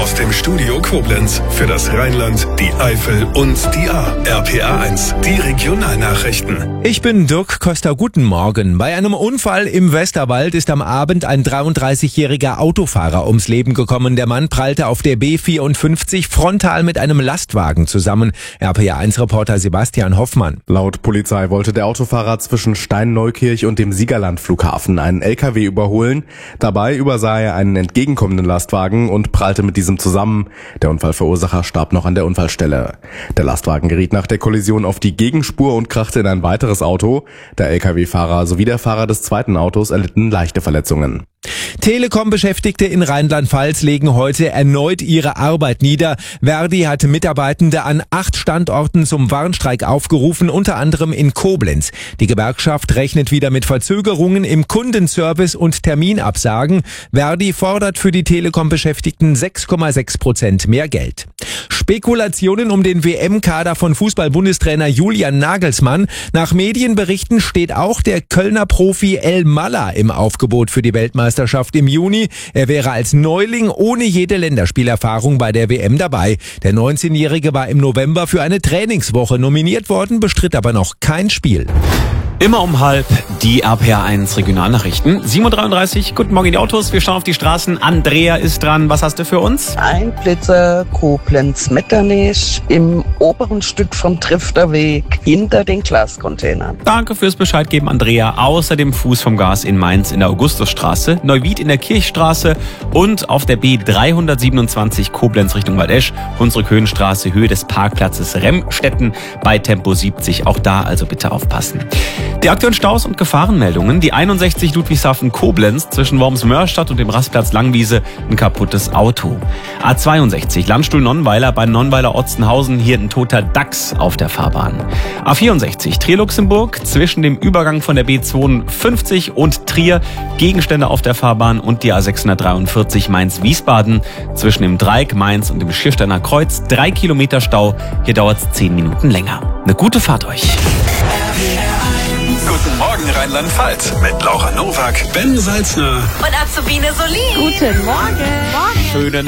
Aus dem Studio Koblenz für das Rheinland, die Eifel und die A. RPA1, die Regionalnachrichten. Ich bin Dirk Köster, guten Morgen. Bei einem Unfall im Westerwald ist am Abend ein 33-jähriger Autofahrer ums Leben gekommen. Der Mann prallte auf der B54 frontal mit einem Lastwagen zusammen. RPA1-Reporter Sebastian Hoffmann. Laut Polizei wollte der Autofahrer zwischen Steinneukirch und dem Siegerland-Flughafen einen LKW überholen. Dabei übersah er einen entgegenkommenden Lastwagen und prallte mit diesem zusammen. Der Unfallverursacher starb noch an der Unfallstelle. Der Lastwagen geriet nach der Kollision auf die Gegenspur und krachte in ein weiteres Auto. Der LKW-Fahrer sowie der Fahrer des zweiten Autos erlitten leichte Verletzungen. Telekom-Beschäftigte in Rheinland-Pfalz legen heute erneut ihre Arbeit nieder. Verdi hat Mitarbeitende an 8 Standorten zum Warnstreik aufgerufen, unter anderem in Koblenz. Die Gewerkschaft rechnet wieder mit Verzögerungen im Kundenservice und Terminabsagen. Verdi fordert für die Telekom-Beschäftigten 6,6% mehr Geld. Spekulationen um den WM-Kader von Fußball-Bundestrainer Julian Nagelsmann. Nach Medienberichten steht auch der Kölner Profi El Malla im Aufgebot für die Weltmeisterschaft im Juni. Er wäre als Neuling ohne jede Länderspielerfahrung bei der WM dabei. Der 19-Jährige war im November für eine Trainingswoche nominiert worden, bestritt aber noch kein Spiel. Immer um 12:30 die RPA1 Regionalnachrichten. 7.33 Uhr, guten Morgen in die Autos. Wir schauen auf die Straßen. Andrea ist dran. Was hast du für uns? Ein Blitzer Koblenz-Metternich im oberen Stück vom Trifterweg hinter den Glascontainern. Danke fürs Bescheid geben, Andrea. Außerdem Fuß vom Gas in Mainz in der Augustusstraße, Neuwied in der Kirchstraße und auf der B327 Koblenz Richtung Waldesch, Hunsrück-Höhenstraße, Höhe des Parkplatzes Remstetten bei Tempo 70. Auch da also bitte aufpassen. Die aktuellen Staus und Gefahrenmeldungen. Die 61 Ludwigshafen-Koblenz zwischen Worms-Mörstadt und dem Rastplatz Langwiese ein kaputtes Auto. A62 Landstuhl-Nonnweiler bei Nonnweiler-Otzenhausen, hier ein toter Dachs auf der Fahrbahn. A64 Trier-Luxemburg zwischen dem Übergang von der B52 und Trier, Gegenstände auf der Fahrbahn, und die A643 Mainz-Wiesbaden zwischen dem Dreieck Mainz und dem Schiersteiner Kreuz. 3 Kilometer Stau, hier dauert es 10 Minuten länger. Eine gute Fahrt euch. Guten Morgen Rheinland-Pfalz mit Laura Nowak, Ben Salzner und Azubine Solin. Guten Morgen. Schönen